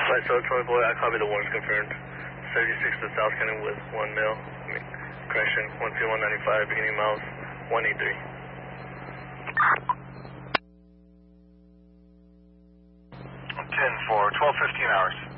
Right, so Troy Boy, I copy the warrants confirmed. 76 to South Cannon with 1 mil. Correction, 12195, beginning miles 183. 10 for 12:15 hours.